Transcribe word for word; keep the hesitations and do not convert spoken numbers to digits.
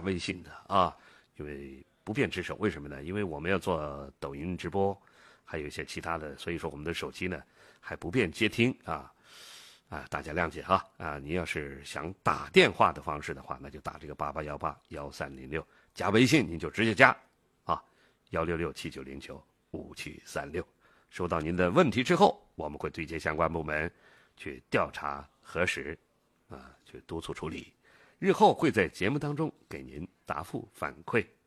微信的啊，因为不便值守。为什么呢？因为我们要做抖音直播，还有一些其他的，所以说我们的手机呢还不便接听啊啊，大家谅解哈啊。你要是想打电话的方式的话，那就打这个八八幺八幺三零六，加微信您就直接加啊幺六六七九零九五七三六。收到您的问题之后，我们会对接相关部门去调查核实啊，去督促处理。日后会在节目当中给您答复反馈。